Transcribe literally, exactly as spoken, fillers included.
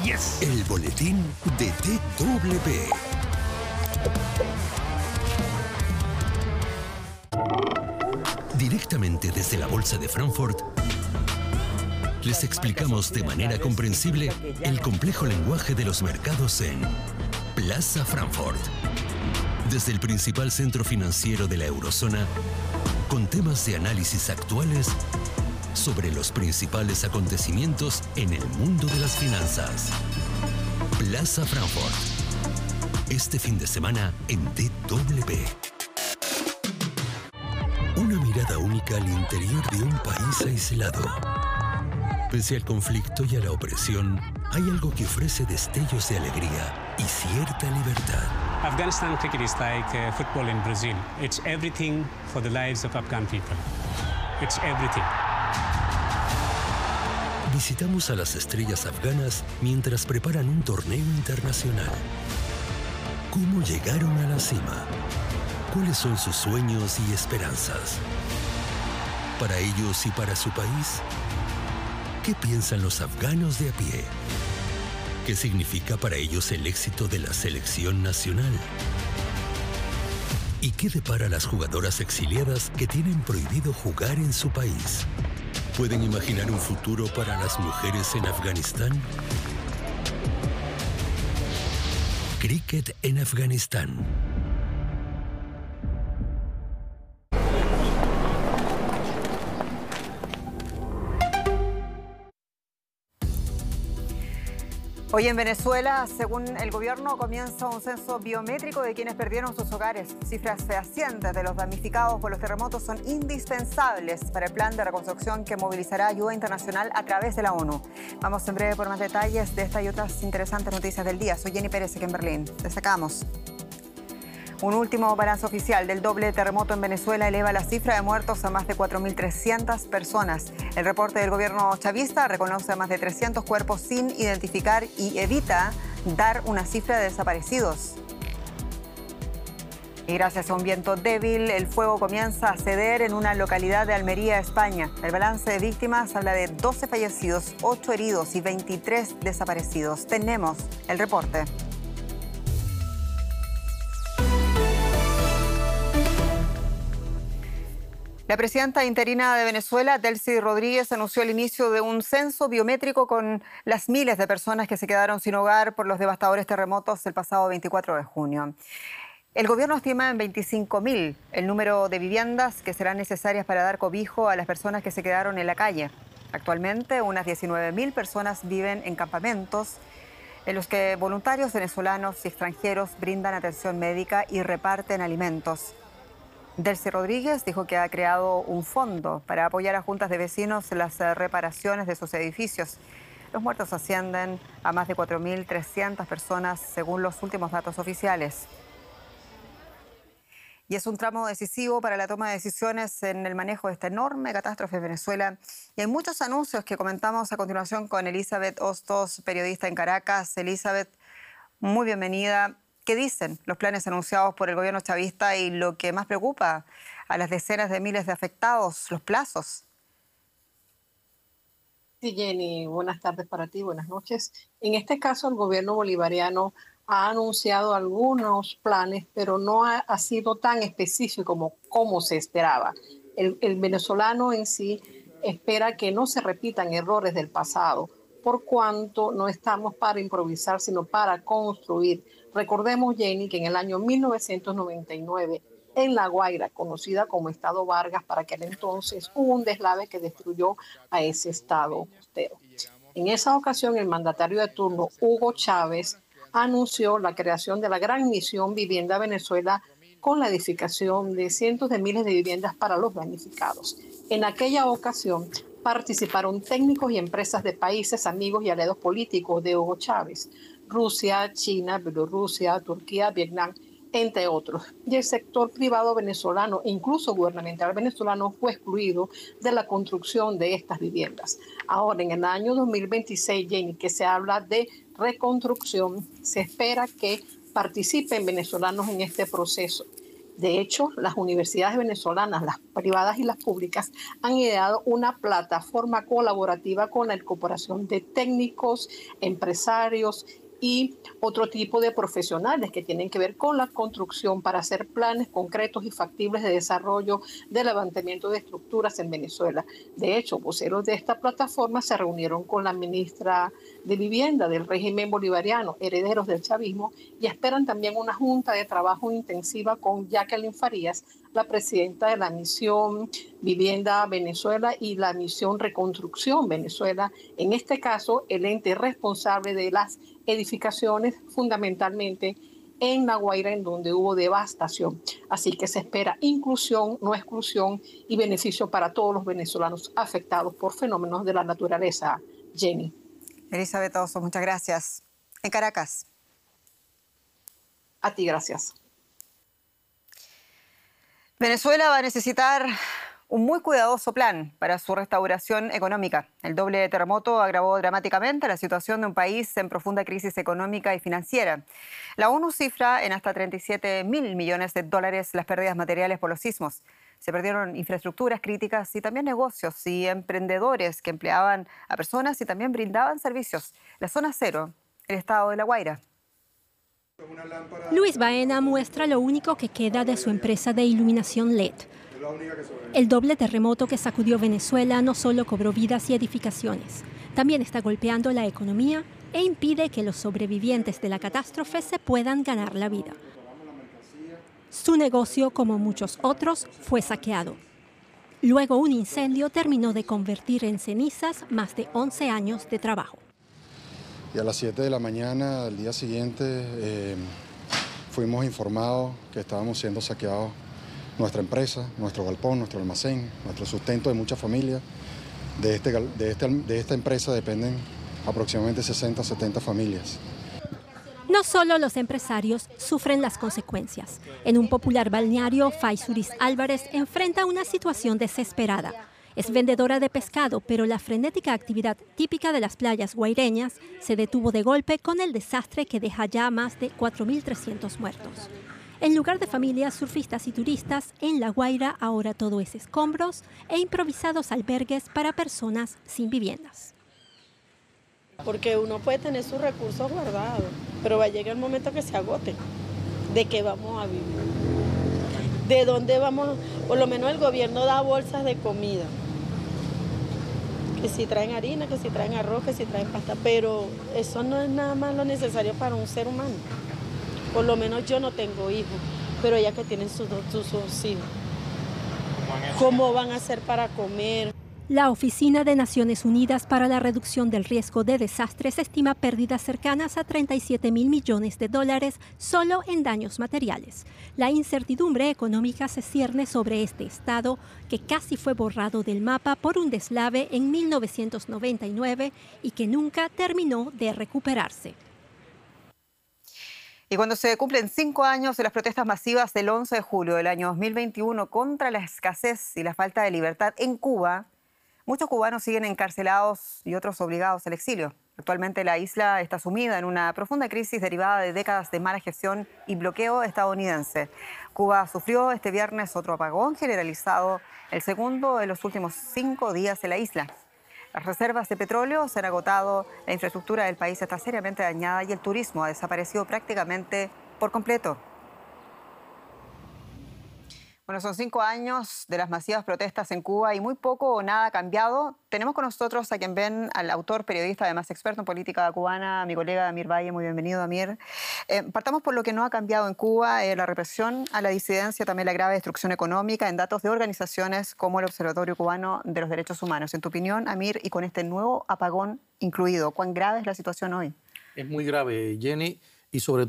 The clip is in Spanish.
Yes. El boletín de T W P. Directamente desde la Bolsa de Frankfurt, les explicamos de manera comprensible el complejo lenguaje de los mercados en Plaza Frankfurt. Desde el principal centro financiero de la eurozona, con temas de análisis actuales sobre los principales acontecimientos en el mundo de las finanzas. Plaza Frankfurt. Este fin de semana en T W P. Una mirada única al interior de un país aislado. Pese al conflicto y a la opresión, hay algo que ofrece destellos de alegría y cierta libertad. Afghanistan cricket is like uh, football in Brazil. It's everything for the lives of Afghan people. It's everything. Visitamos a las estrellas afganas mientras preparan un torneo internacional. ¿Cómo llegaron a la cima? ¿Cuáles son sus sueños y esperanzas? Para ellos y para su país, ¿qué piensan los afganos de a pie? ¿Qué significa para ellos el éxito de la selección nacional? ¿Y qué depara a las jugadoras exiliadas que tienen prohibido jugar en su país? ¿Pueden imaginar un futuro para las mujeres en Afganistán? Cricket en Afganistán. Hoy en Venezuela, según el gobierno, comienza un censo biométrico de quienes perdieron sus hogares. Cifras fehacientes de los damnificados por los terremotos son indispensables para el plan de reconstrucción que movilizará ayuda internacional a través de la ONU. Vamos en breve por más detalles de esta y otras interesantes noticias del día. Soy Jenny Pérez, aquí en Berlín. Destacamos. Un último balance oficial del doble terremoto en Venezuela eleva la cifra de muertos a más de cuatro mil trescientas personas. El reporte del gobierno chavista reconoce a más de trescientos cuerpos sin identificar y evita dar una cifra de desaparecidos. Y gracias a un viento débil, el fuego comienza a ceder en una localidad de Almería, España. El balance de víctimas habla de doce fallecidos, ocho heridos y veintitrés desaparecidos. Tenemos el reporte. La presidenta interina de Venezuela, Delcy Rodríguez, anunció el inicio de un censo biométrico con las miles de personas que se quedaron sin hogar por los devastadores terremotos del pasado veinticuatro de junio. El gobierno estima en veinticinco mil el número de viviendas que serán necesarias para dar cobijo a las personas que se quedaron en la calle. Actualmente, unas diecinueve mil personas viven en campamentos en los que voluntarios venezolanos y extranjeros brindan atención médica y reparten alimentos. Delcy Rodríguez dijo que ha creado un fondo para apoyar a juntas de vecinos en las reparaciones de sus edificios. Los muertos ascienden a más de cuatro mil trescientas personas según los últimos datos oficiales. Y es un tramo decisivo para la toma de decisiones en el manejo de esta enorme catástrofe en Venezuela. Y hay muchos anuncios que comentamos a continuación con Elizabeth Hostos, periodista en Caracas. Elizabeth, muy bienvenida. ¿Qué dicen los planes anunciados por el gobierno chavista y lo que más preocupa a las decenas de miles de afectados, los plazos? Sí, Jenny, buenas tardes para ti, buenas noches. En este caso, el gobierno bolivariano ha anunciado algunos planes, pero no ha, ha sido tan específico como, como se esperaba. El, el venezolano en sí espera que no se repitan errores del pasado, por cuanto no estamos para improvisar, sino para construir. Recordemos, Jenny, que en el año mil novecientos noventa y nueve, en La Guaira, conocida como Estado Vargas, para aquel entonces hubo un deslave que destruyó a ese estado costero. En esa ocasión, el mandatario de turno, Hugo Chávez, anunció la creación de la gran misión Vivienda Venezuela con la edificación de cientos de miles de viviendas para los damnificados. En aquella ocasión participaron técnicos y empresas de países amigos y aliados políticos de Hugo Chávez, Rusia, China, Bielorrusia, Turquía, Vietnam, entre otros. Y el sector privado venezolano e incluso gubernamental venezolano fue excluido de la construcción de estas viviendas. Ahora, en el año dos mil veintiséis, Jenny, que se habla de reconstrucción, se espera que participen venezolanos en este proceso. De hecho, las universidades venezolanas, las privadas y las públicas, han ideado una plataforma colaborativa con la incorporación de técnicos, empresarios y otro tipo de profesionales que tienen que ver con la construcción para hacer planes concretos y factibles de desarrollo de levantamiento de estructuras en Venezuela. De hecho, voceros de esta plataforma se reunieron con la ministra de Vivienda del régimen bolivariano, herederos del chavismo, y esperan también una junta de trabajo intensiva con Jacqueline Farías, la presidenta de la misión Vivienda Venezuela y la misión Reconstrucción Venezuela, en este caso el ente responsable de las edificaciones, fundamentalmente en La Guaira, en donde hubo devastación. Así que se espera inclusión, no exclusión y beneficio para todos los venezolanos afectados por fenómenos de la naturaleza. Jenny. Elizabeth Oso, muchas gracias. En Caracas. A ti, gracias. Venezuela va a necesitar un muy cuidadoso plan para su restauración económica. El doble terremoto agravó dramáticamente la situación de un país en profunda crisis económica y financiera. La ONU cifra en hasta treinta y siete mil millones de dólares las pérdidas materiales por los sismos. Se perdieron infraestructuras críticas y también negocios y emprendedores que empleaban a personas y también brindaban servicios. La zona cero, el estado de La Guaira. Luis Baena muestra lo único que queda de su empresa de iluminación L E D. El doble terremoto que sacudió Venezuela no solo cobró vidas y edificaciones, también está golpeando la economía e impide que los sobrevivientes de la catástrofe se puedan ganar la vida. Su negocio, como muchos otros, fue saqueado. Luego un incendio terminó de convertir en cenizas más de once años de trabajo. Y a las siete de la mañana del día siguiente eh, fuimos informados que estábamos siendo saqueados nuestra empresa, nuestro galpón, nuestro almacén, nuestro sustento de muchas familias. De, este, de, este, de esta empresa dependen aproximadamente sesenta, setenta familias. No solo los empresarios sufren las consecuencias. En un popular balneario, Faisuris Álvarez enfrenta una situación desesperada. Es vendedora de pescado, pero la frenética actividad típica de las playas guaireñas se detuvo de golpe con el desastre que deja ya más de cuatro mil trescientos muertos. En lugar de familias surfistas y turistas, en La Guaira ahora todo es escombros e improvisados albergues para personas sin viviendas. Porque uno puede tener sus recursos guardados, pero va a llegar el momento que se agote. ¿De qué vamos a vivir? ¿De dónde vamos? Por lo menos el gobierno da bolsas de comida. Que si traen harina, que si traen arroz, que si traen pasta, pero eso no es nada más lo necesario para un ser humano. Por lo menos yo no tengo hijos, pero ya que tienen sus dos sus hijos. ¿Cómo van a hacer para comer? La Oficina de Naciones Unidas para la Reducción del Riesgo de Desastres estima pérdidas cercanas a treinta y siete mil millones de dólares solo en daños materiales. La incertidumbre económica se cierne sobre este estado, que casi fue borrado del mapa por un deslave en mil novecientos noventa y nueve y que nunca terminó de recuperarse. Y cuando se cumplen cinco años de las protestas masivas del once de julio del año dos mil veintiuno contra la escasez y la falta de libertad en Cuba, muchos cubanos siguen encarcelados y otros obligados al exilio. Actualmente la isla está sumida en una profunda crisis derivada de décadas de mala gestión y bloqueo estadounidense. Cuba sufrió este viernes otro apagón generalizado, el segundo en los últimos cinco días en la isla. Las reservas de petróleo se han agotado, la infraestructura del país está seriamente dañada y el turismo ha desaparecido prácticamente por completo. Bueno, son cinco años de las masivas protestas en Cuba y muy poco o nada ha cambiado. Tenemos con nosotros a quien ven al autor, periodista, además experto en política cubana, mi colega Amir Valle. Muy bienvenido, Amir. Eh, partamos por lo que no ha cambiado en Cuba, eh, la represión a la disidencia, también la grave destrucción económica en datos de organizaciones como el Observatorio Cubano de los Derechos Humanos. En tu opinión, Amir, y con este nuevo apagón incluido, ¿cuán grave es la situación hoy? Es muy grave, Jenny, y sobre todo